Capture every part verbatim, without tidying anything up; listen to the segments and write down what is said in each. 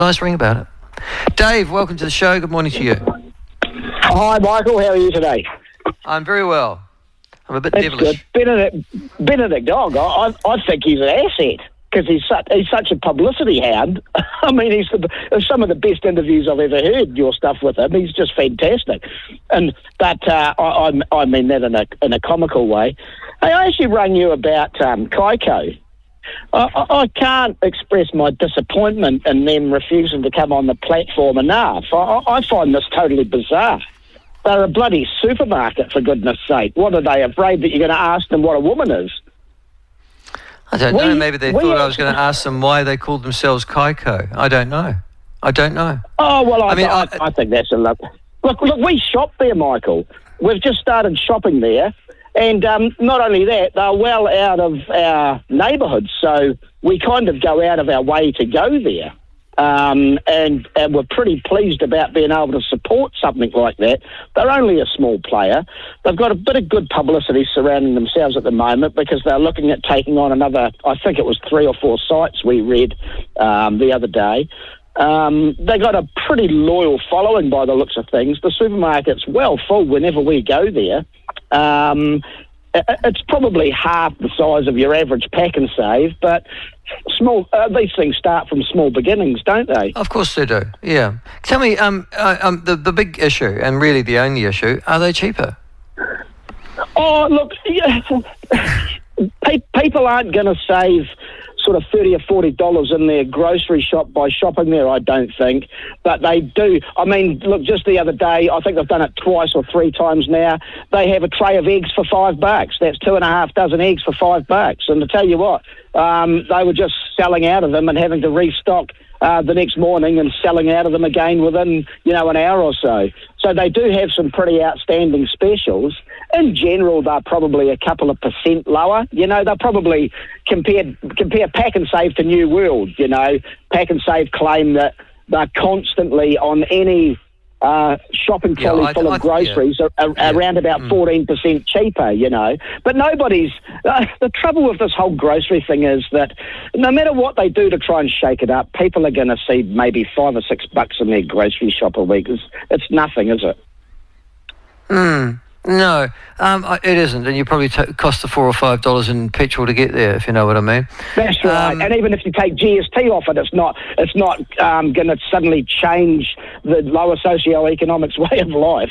Nice ring about it. Dave, welcome to the show. Good morning to you. Hi, Michael. How are you today? I'm very well. I'm a bit That's devilish. good. Benedict, Benedict Dog, I, I, I think he's an asset because he's such, he's such a publicity hound. I mean, he's the, some of the best interviews I've ever heard, your stuff with him. He's just fantastic. And But uh, I, I, I mean that in a, in a comical way. Hey, I actually rang you about um, Kaiko. I, I, I can't express my disappointment in them refusing to come on the platform enough. I, I find this totally bizarre. They're a bloody supermarket, for goodness sake. What are they, afraid that you're going to ask them what a woman is? I don't we, know. Maybe they thought we, I was going to ask them why they called themselves Kaiko. I don't know. I don't know. Oh, well, I, I mean, I, I, I think that's a lot. Look, look, we shop there, Michael. We've just started shopping there. And um, not only that, they're well out of our neighbourhood, so we kind of go out of our way to go there. Um, and, and we're pretty pleased about being able to support something like that. They're only a small player. They've got a bit of good publicity surrounding themselves at the moment because they're looking at taking on another, I think it was three or four sites we read um, the other day. Um, they got a pretty loyal following by the looks of things. The supermarket's well full whenever we go there. Um, it's probably half the size of your average Pack and Save, but small. Uh, these things start from small beginnings, don't they? Of course they do. Yeah. Tell me, um, uh, um, the the big issue, and really the only issue, are they cheaper? Oh, look, yeah, people aren't going to save sort of thirty or forty dollars in their grocery shop by shopping there, I don't think. But they do. I mean, look, just the other day, I think they've done it twice or three times now. They have a tray of eggs for five bucks. That's two and a half dozen eggs for five bucks. And to tell you what, um, they were just selling out of them and having to restock uh, the next morning and selling out of them again within, you know, an hour or so. So they do have some pretty outstanding specials. In general, they're probably a couple of percent lower. You know, they're probably, compared, compare Pack and Save to New World, you know. Pack and Save claim that they're constantly on any uh, shopping trolley yeah, full I, of I, groceries yeah. are, are yeah. around about mm. fourteen percent cheaper, you know. But nobody's... Uh, the trouble with this whole grocery thing is that no matter what they do to try and shake it up, people are going to see maybe five or six bucks in their grocery shop a week. It's, it's nothing, is it? Mm. No, um, it isn't, and you probably t- cost the four or five dollars in petrol to get there, if you know what I mean. That's right. Um, and even if you take G S T off it, it's not it's not um, going to suddenly change the lower socio-economics way of life.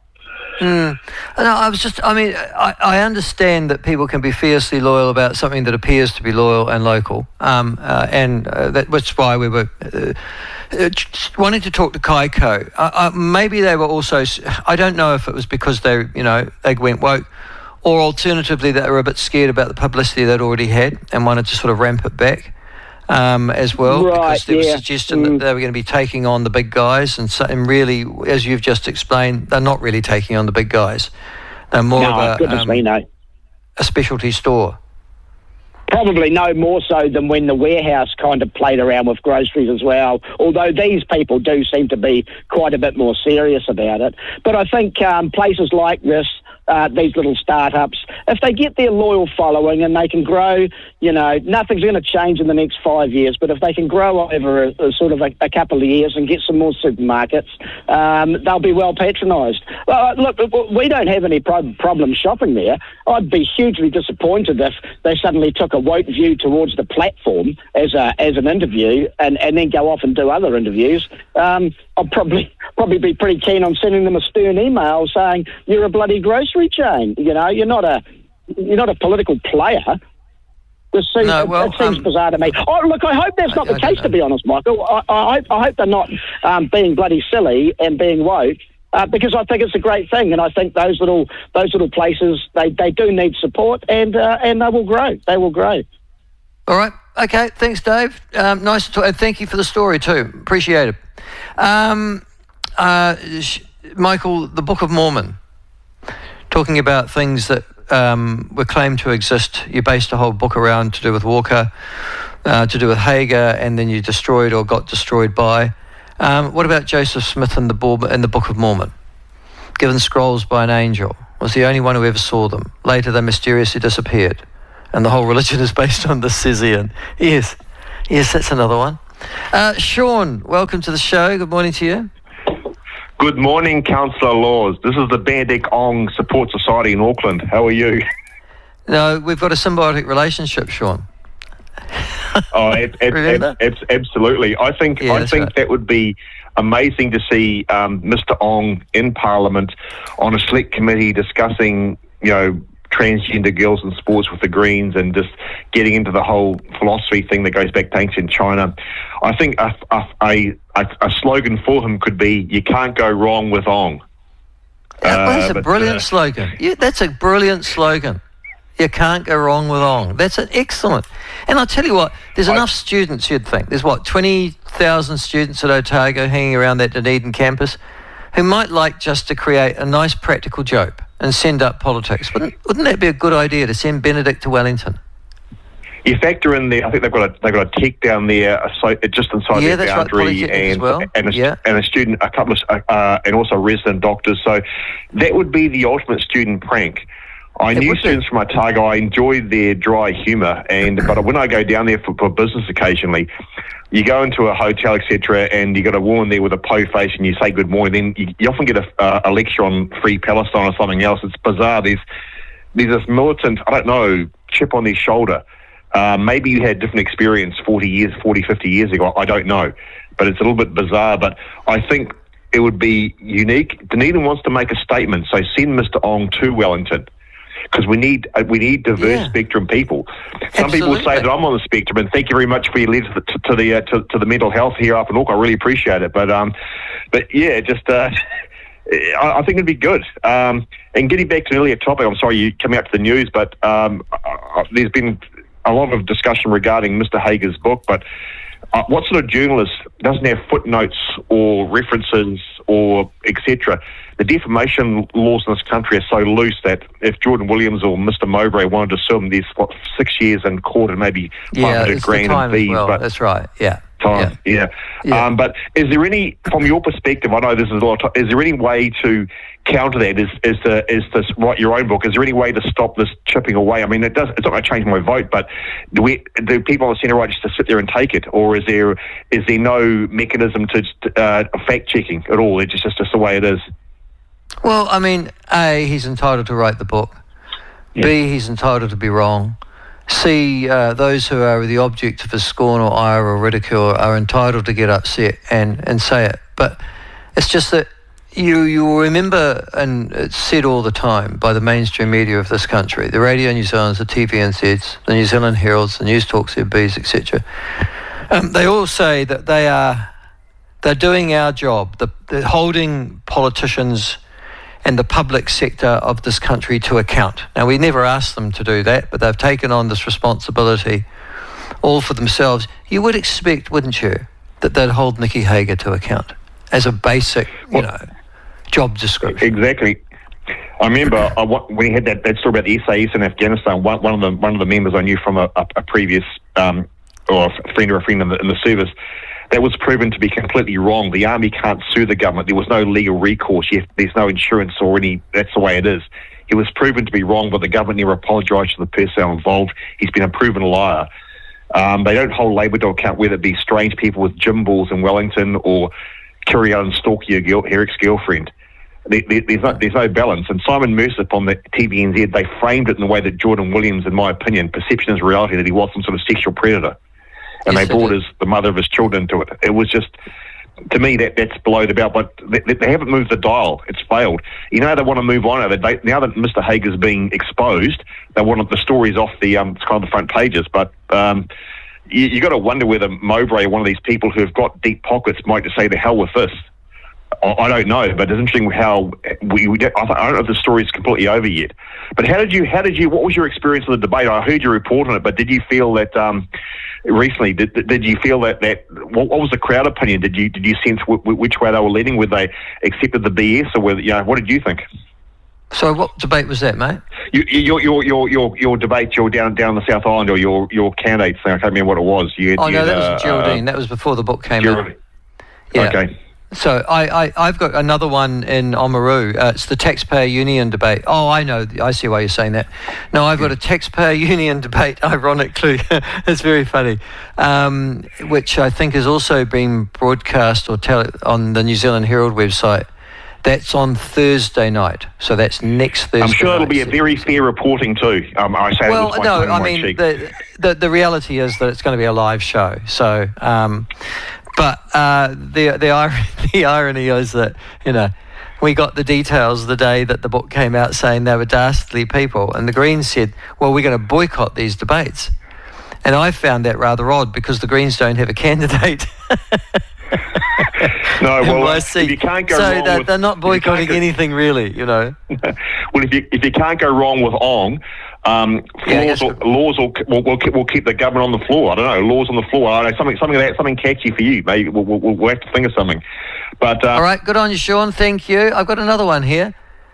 Mm. No, I was just, I mean, I, I understand that people can be fiercely loyal about something that appears to be loyal and local, um, uh, and uh, that, that's why we were uh, uh, wanting to talk to Kaiko. Uh, uh, maybe they were also, I don't know if it was because they, you know, they went woke, or alternatively they were a bit scared about the publicity they'd already had and wanted to sort of ramp it back. Um, as well, right, because there yeah. was suggestion mm. that they were going to be taking on the big guys, and, so, and really, as you've just explained, they're not really taking on the big guys. They're more no, of a, goodness um, me, no. a specialty store. Probably no more so than when the warehouse kind of played around with groceries as well, although these people do seem to be quite a bit more serious about it. But I think um, places like this, Uh, these little startups, if they get their loyal following and they can grow, you know, nothing's going to change in the next five years, but if they can grow over a, a sort of a, a couple of years and get some more supermarkets, um, they'll be well patronised. Uh, look, we don't have any pro- problem shopping there. I'd be hugely disappointed if they suddenly took a woke view towards the platform as a, as an interview and, and then go off and do other interviews. Um, I'd probably probably be pretty keen on sending them a stern email saying you're a bloody grocery chain. You know, you're not a you're not a political player. This seems, no, well, it, it seems um, bizarre to me. Oh, look, I hope that's not I, the I case, to be honest, Michael. I, I, hope, I hope they're not um, being bloody silly and being woke, uh, because I think it's a great thing, and I think those little those little places they, they do need support, and uh, and they will grow. They will grow. All right. Okay. Thanks, Dave. Um, nice to talk. And thank you for the story too. Appreciate it. Um, uh, Michael, the Book of Mormon, talking about things that um, were claimed to exist. You based a whole book around to do with Walker, uh, to do with Hager, and then you destroyed or got destroyed by. Um, what about Joseph Smith in the, Bo- in the Book of Mormon? Given scrolls by an angel, was the only one who ever saw them. Later they mysteriously disappeared. And the whole religion is based on the Sizian. Yes, yes, that's another one. Uh, Sean, welcome to the show. Good morning to you. Good morning, Councillor Laws. This is the Benedict Ong Support Society in Auckland. How are you? No, we've got a symbiotic relationship, Sean. Oh, ab- ab- ab- ab- absolutely. I think Yeah, I that's think right. that would be amazing to see um, Mister Ong in Parliament on a select committee discussing, you know, transgender girls in sports with the Greens and just getting into the whole philosophy thing that goes back to ancient China. I think a, a, a, a slogan for him could be, "You can't go wrong with Ong." That was Uh, a but, brilliant uh, slogan. Yeah, that's a brilliant slogan. You can't go wrong with Ong. That's an excellent. And I'll tell you what, there's I- enough students, you'd think. There's, what, twenty thousand students at Otago hanging around that Dunedin campus who might like just to create a nice practical joke and send up politics. Wouldn't, wouldn't that be a good idea to send Benedict to Wellington? You factor in there. I think they've got a they've got a tech down there, uh, so just inside Yeah, their that's right, boundary, Polytechnic as and well. and a, Yeah. and a student, a couple of uh, uh, and also resident doctors. So that would be the ultimate student prank. I It knew would be. students from Otago. I enjoyed their dry humour, and but when I go down there for, for business occasionally, you go into a hotel, et cetera, and you got a woman there with a po face, and you say good morning. Then you, you often get a, uh, a lecture on Free Palestine or something else. It's bizarre. There's there's this militant, I don't know, chip on their shoulder. Uh, maybe you had a different experience forty years, forty, fifty years ago. I don't know, but it's a little bit bizarre. But I think it would be unique. Dunedin wants to make a statement, so send Mister Ong to Wellington. Because we need uh, we need diverse Yeah. spectrum people. Some people Absolutely. say that I'm on the spectrum, and thank you very much for your letter to, to, to the uh, to, to the mental health here up in Auckland. I really appreciate it. But um, but yeah, just uh, I, I think it'd be good. Um, and getting back to an earlier topic, I'm sorry you coming out to the news, but um, uh, there's been a lot of discussion regarding Mister Hager's book, but. Uh, what sort of journalist doesn't have footnotes or references or et cetera? The defamation laws in this country are so loose that if Jordan Williams or Mister Mowbray wanted to sue him, there's what, six years in court and maybe Yeah, five hundred it's the grand in time as fees. well. But That's right, yeah. time, yeah. Yeah. Um, but is there any, from your perspective, I know this is a lot of time, is there any way to counter that? Is is to is to write your own book? Is there any way to stop this chipping away? I mean, it does. It's not going to change my vote, but do we do people on the centre right just to sit there and take it, or is there is there no mechanism to uh, fact checking at all? It's just just the way it is. Well, I mean, A, he's entitled to write the book. Yeah. B, he's entitled to be wrong. C, uh, those who are the object of his scorn or ire or ridicule are entitled to get upset and, and say it. But it's just that you you will remember, and it's said all the time by the mainstream media of this country, the Radio New Zealand's, the T V N Z's, the New Zealand Herald's, the News Talk Z B's, et cetera. Um, they all say that they are they're doing our job, the, the holding politicians and the public sector of this country to account. Now, we never asked them to do that, but they've taken on this responsibility all for themselves. You would expect, wouldn't you, that they'd hold Nikki Hager to account as a basic, you Well, know, job description. Exactly. I remember I, when we had that, that story about the S A S in Afghanistan. One, one of the one of the members I knew from a, a, a previous um, or a friend or a friend in the, in the service. That was proven to be completely wrong. The army can't sue the government. There was no legal recourse. You have, there's no insurance or any. That's the way it is. It was proven to be wrong, but the government never apologised to the personnel involved. He's been a proven liar. Um, they don't hold Labor to account, whether it be strange people with gym balls in Wellington or carry out and stalk your, girl, your ex-girlfriend. There, there, there's, no, there's no balance. And Simon Mercer on the T V N Z, they framed it in the way that Jordan Williams, in my opinion, perception is reality, that he was some sort of sexual predator. And Yes, they they brought did. his, the mother of his children to it. It was just, to me, that that's below the belt. But they, they haven't moved the dial. It's failed. You know, they want to move on. They, now that Mister Hager's being exposed, they want the stories off the um, kind of the front pages. But um, you, you got to wonder whether Mowbray, one of these people who have got deep pockets, might just say, the hell with this. I, I don't know, but it's interesting how we, we I don't know if the story is completely over yet. But how did you, how did you, what was your experience of the debate? I heard your report on it, but did you feel that, um, recently, did, did you feel that, that what, what was the crowd opinion? Did you, did you sense w- w- which way they were leaning? Whether they accepted the B S or whether, you know, what did you think? So what debate was that, mate? You, your, your, your, your, your debate, your down, down the South Island, or your, your candidates thing, I can't remember what it was. You had, Oh, you no, had, that was uh, in Geraldine. That was before the book came out. Geraldine. Yeah. Okay. So I, I, I've got another one in Oamaru. Uh, it's the taxpayer union debate. Oh, I know. I see why you're saying that. No, I've got a taxpayer union debate, ironically. It's very funny, um, which I think has also been broadcast or tele- on the New Zealand Herald website. That's on Thursday night. So that's next Thursday I'm sure night. it'll be a very fair reporting too. Um, I say well, it with my no, tongue in I my mean, cheek. the, the, the reality is that it's going to be a live show. So... Um, But uh, the the irony, the irony is that, you know, we got the details the day that the book came out saying they were dastardly people, and the Greens said, well, we're going to boycott these debates. And I found that rather odd because the Greens don't have a candidate. No, well, if you can't go so wrong they're, with, they're not boycotting go, anything really, you know. Well, if you if you can't go wrong with Ong, um, Yeah, laws, will, laws will, will, will, keep, will keep the government on the floor. I don't know, laws on the floor. I don't know, something something like that, something catchy for you. Maybe we'll, we'll, we'll have to think of something. But uh, all right, good on you, Sean. Thank you. I've got another one here.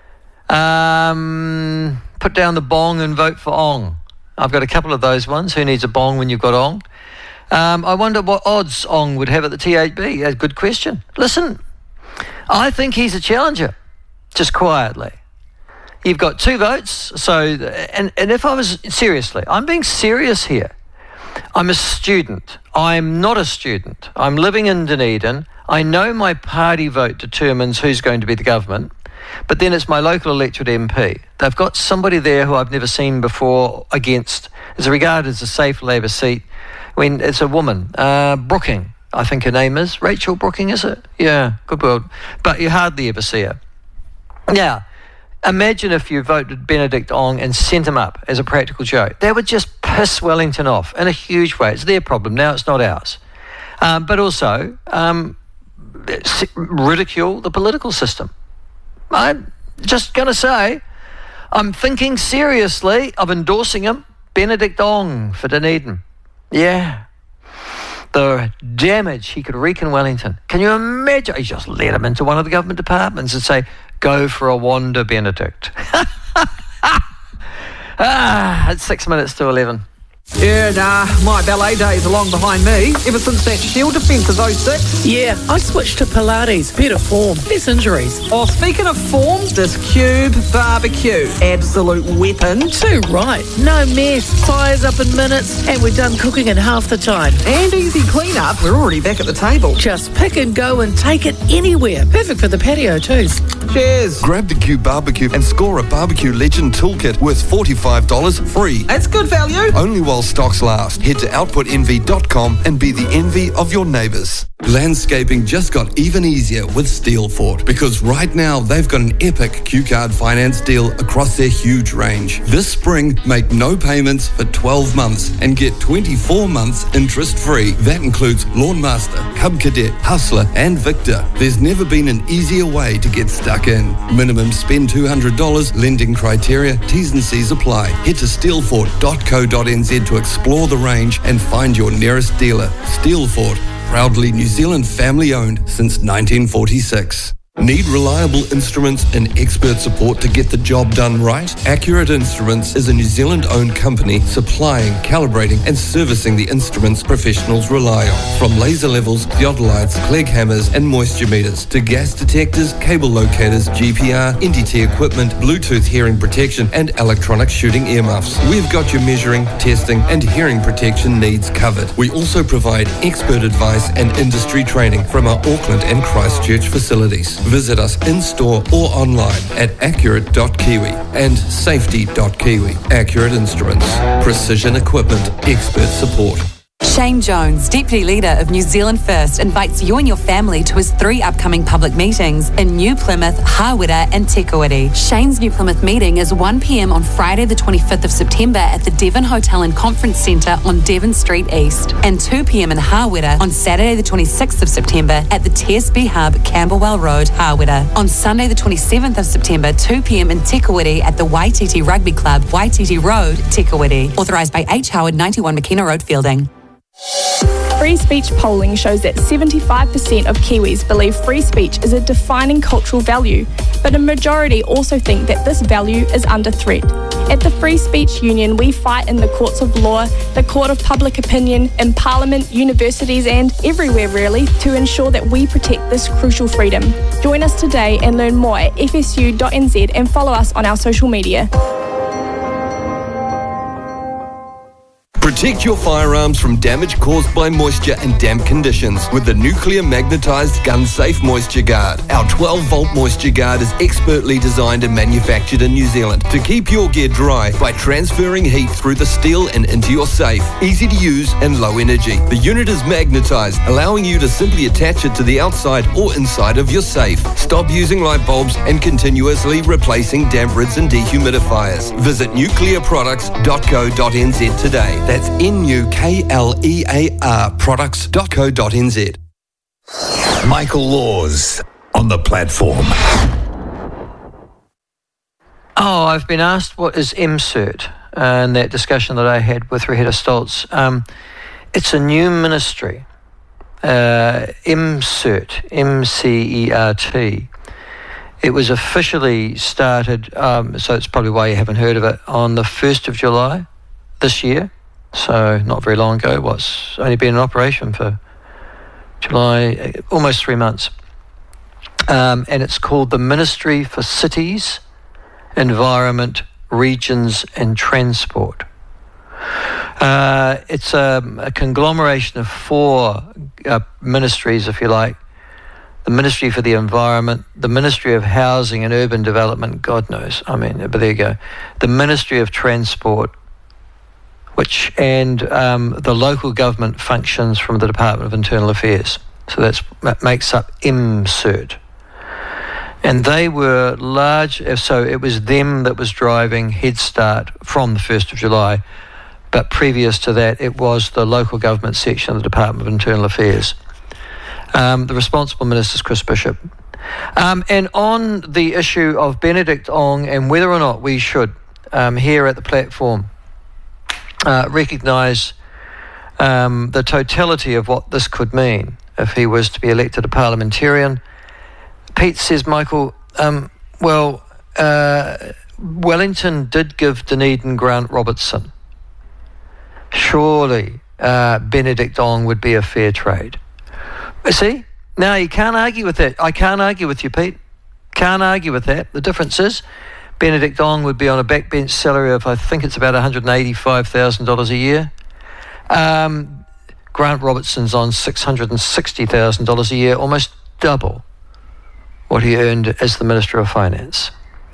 Um, put down the bong and vote for Ong. I've got a couple of those ones. Who needs a bong when you've got Ong? Um, I wonder what odds Ong would have at the T eight B. A good question. Listen, I think he's a challenger, just quietly. You've got two votes, so, and, and if I was, seriously, I'm being serious here. I'm a student. I'm not a student. I'm living in Dunedin. I know my party vote determines who's going to be the government, but then it's my local electorate M P. They've got somebody there who I've never seen before against, is regarded as a safe Labour seat. When it's a woman, uh, Brooking, I think her name is. Rachel Brooking, is it? Yeah, good word. But you hardly ever see her. Now, imagine if you voted Benedict Ong and sent him up as a practical joke. That would just piss Wellington off in a huge way. It's their problem now, it's not ours. Um, but also, um, ridicule the political system. I'm just going to say, I'm thinking seriously of endorsing him, Benedict Ong for Dunedin. Yeah. The damage he could wreak in Wellington. Can you imagine? He just let him into one of the government departments and say, go for a wander, Benedict. Ah, it's six minutes to eleven. Yeah, nah, my ballet days are long behind me. Ever since that Shield defence of oh six. Yeah, I switched to Pilates. Better form, less injuries. Oh, speaking of form, this Cube barbecue. Absolute weapon. Too right. No mess. Fires up in minutes, and we're done cooking in half the time. And easy clean-up. We're already back at the table. Just pick and go and take it anywhere. Perfect for the patio too. Cheers. Grab the Cube barbecue and score a Barbecue Legend toolkit worth forty-five dollars free. That's good value. Only while stocks last. Head to output envy dot com and be the envy of your neighbours. Landscaping just got even easier with Steelfort, because right now they've got an epic Q Card finance deal across their huge range. This spring, make no payments for twelve months and get twenty-four months interest free. That includes Lawnmaster, Cub Cadet, Hustler and Victor. There's never been an easier way to get stuck in. Minimum spend two hundred dollars, lending criteria, T's and C's apply. Head to steelfort dot co dot n z to explore the range and find your nearest dealer. Steelfort, proudly New Zealand family-owned since nineteen forty-six. Need reliable instruments and expert support to get the job done right? Accurate Instruments is a New Zealand-owned company supplying, calibrating and servicing the instruments professionals rely on. From laser levels, theodolites, Clegg hammers and moisture meters to gas detectors, cable locators, G P R, N D T equipment, Bluetooth hearing protection and electronic shooting earmuffs. We've got your measuring, testing and hearing protection needs covered. We also provide expert advice and industry training from our Auckland and Christchurch facilities. Visit us in-store or online at accurate dot kiwi and safety dot kiwi. Accurate Instruments. Precision equipment. Expert support. Shane Jones, Deputy Leader of New Zealand First, invites you and your family to his three upcoming public meetings in New Plymouth, Hawera and Te Kuiti. Shane's New Plymouth meeting is one p.m. on Friday the twenty-fifth of September at the Devon Hotel and Conference Centre on Devon Street East, and two p.m. in Hawera on Saturday the twenty-sixth of September at the T S B Hub, Camberwell Road, Hawera. On Sunday the twenty-seventh of September, two p.m. in Te Kuiti at the Waititi Rugby Club, Waititi Road, Te Kuiti. Authorised by H. Howard, ninety-one McKenna Road, Fielding. Free speech polling shows that seventy-five percent of Kiwis believe free speech is a defining cultural value, but a majority also think that this value is under threat. At the Free Speech Union, we fight in the courts of law, the court of public opinion, in Parliament, universities and everywhere really to ensure that we protect this crucial freedom. Join us today and learn more at f s u dot n z and follow us on our social media. Protect your firearms from damage caused by moisture and damp conditions with the Nuclear Magnetized Gun Safe Moisture Guard. Our twelve volt Moisture Guard is expertly designed and manufactured in New Zealand to keep your gear dry by transferring heat through the steel and into your safe. Easy to use and low energy. The unit is magnetized, allowing you to simply attach it to the outside or inside of your safe. Stop using light bulbs and continuously replacing damp rids and dehumidifiers. Visit nuclear products dot co dot n z today. That's N U K L E A R products dot co dot n z. Michael Laws on the platform. Oh, I've been asked what is M CERT, uh, in that discussion that I had with Reheta Stoltz. Um, it's a new ministry, uh, M CERT, M C E R T. It was officially started, um, so it's probably why you haven't heard of it, on the first of July this year. So not very long ago. What's only been in operation for July, almost three months. Um, and it's called the Ministry for Cities, Environment, Regions and Transport. Uh, it's a, a conglomeration of four uh, ministries, if you like. The Ministry for the Environment, the Ministry of Housing and Urban Development, God knows, I mean, but there you go. The Ministry of Transport, which and um, the local government functions from the Department of Internal Affairs. So that's, that makes up M CERT. And they were large, so it was them that was driving Head Start from the first of July. But previous to that, it was the local government section of the Department of Internal Affairs. Um, the responsible minister is Chris Bishop. Um, and on the issue of Benedict Ong and whether or not we should, um, here at the platform, Uh, recognise um, the totality of what this could mean if he was to be elected a parliamentarian. Pete says, Michael, um, well, uh, Wellington did give Dunedin Grant Robertson. Surely uh, Benedict Ong would be a fair trade. See? Now, you can't argue with that. I can't argue with you, Pete. Can't argue with that. The difference is Benedict Ong would be on a backbench salary of, I think it's about one hundred eighty-five thousand dollars a year. Um, Grant Robertson's on six hundred sixty thousand dollars a year, almost double what he earned as the Minister of Finance.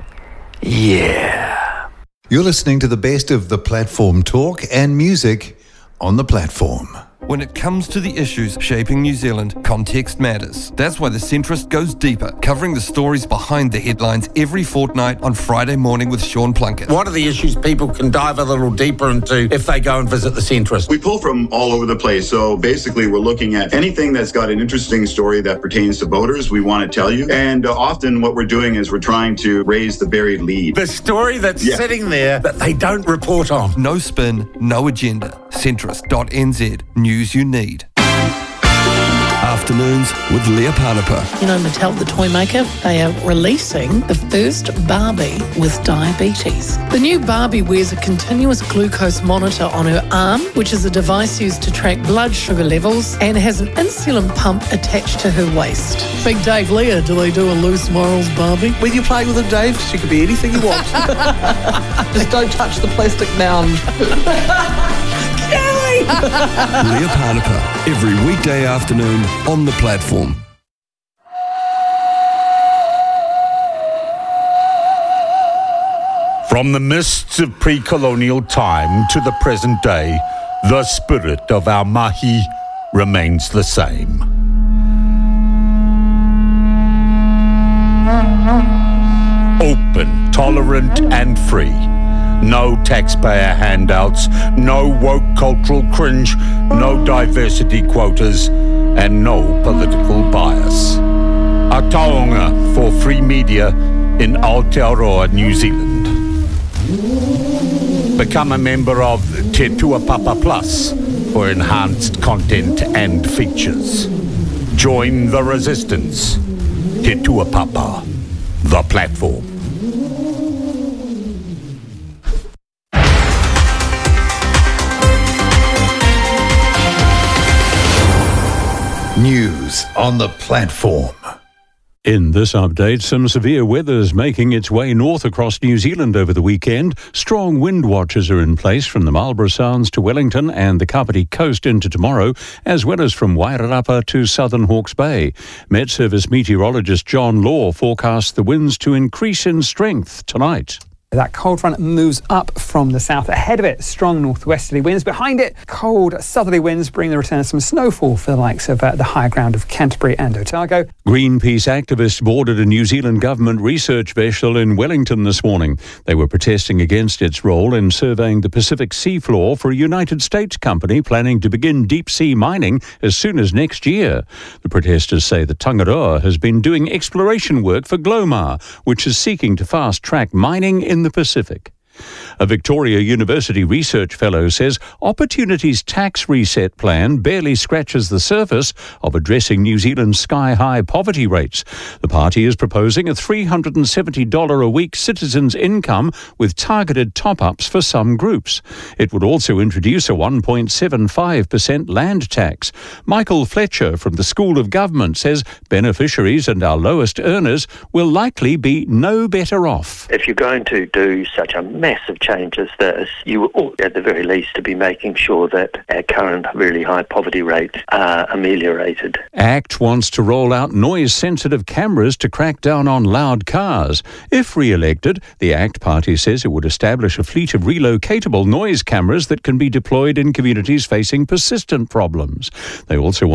Yeah. You're listening to the best of the platform talk and music on the platform. When it comes to the issues shaping New Zealand, context matters. That's why The Centrist goes deeper, covering the stories behind the headlines every fortnight on Friday morning with Sean Plunkett. What are the issues people can dive a little deeper into if they go and visit The Centrist? We pull from all over the place. So basically, we're looking at anything that's got an interesting story that pertains to voters, we want to tell you. And uh, often what we're doing is we're trying to raise the buried lead. The story that's yeah. sitting there that they don't report on. No spin, no agenda. centrist dot n z. News you need. Afternoons with Leah Parnapa. You know, Mattel, the toy maker, they are releasing the first Barbie with diabetes. The new Barbie wears a continuous glucose monitor on her arm, which is a device used to track blood sugar levels, and has an insulin pump attached to her waist. Big Dave, Leah, do they do a loose morals Barbie? When you're playing with her, Dave, she could be anything you want. Just don't touch the plastic mound. Leah Parnapa, every weekday afternoon on the platform. From the mists of pre-colonial time to the present day, the spirit of our mahi remains the same. Open, tolerant and free. No taxpayer handouts, no woke cultural cringe, no diversity quotas, and no political bias. A taonga for free media in Aotearoa, New Zealand. Become a member of Te Tuapapa Plus for enhanced content and features. Join the resistance. Te Tuapapa, the platform. News on the platform. In this update, some severe weather's making its way north across New Zealand over the weekend. Strong wind watches are in place from the Marlborough Sounds to Wellington and the Kapiti Coast into tomorrow, as well as from Wairarapa to southern Hawke's Bay. Met Service meteorologist John Law forecasts the winds to increase in strength tonight. That cold front moves up from the south. Ahead of it, strong northwesterly winds. Behind it, cold southerly winds bring the return of some snowfall for the likes of uh, the higher ground of Canterbury and Otago. Greenpeace activists boarded a New Zealand government research vessel in Wellington this morning. They were protesting against its role in surveying the Pacific seafloor for a United States company planning to begin deep-sea mining as soon as next year. The protesters say the Tangaroa has been doing exploration work for Glomar, which is seeking to fast-track mining in the Pacific. A Victoria University research fellow says Opportunity's tax reset plan barely scratches the surface of addressing New Zealand's sky-high poverty rates. The party is proposing a three hundred seventy dollars a week citizen's income with targeted top-ups for some groups. It would also introduce a one point seven five percent land tax. Michael Fletcher from the School of Government says beneficiaries and our lowest earners will likely be no better off. If you're going to do such a massive change as this, you ought at the very least to be making sure that our current really high poverty rates are ameliorated. ACT wants to roll out noise-sensitive cameras to crack down on loud cars. If re-elected, the ACT party says it would establish a fleet of relocatable noise cameras that can be deployed in communities facing persistent problems. They also want